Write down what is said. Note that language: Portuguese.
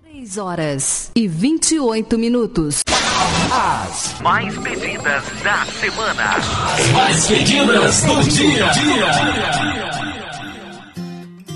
3h28. As mais pedidas da semana. As mais pedidas do dia.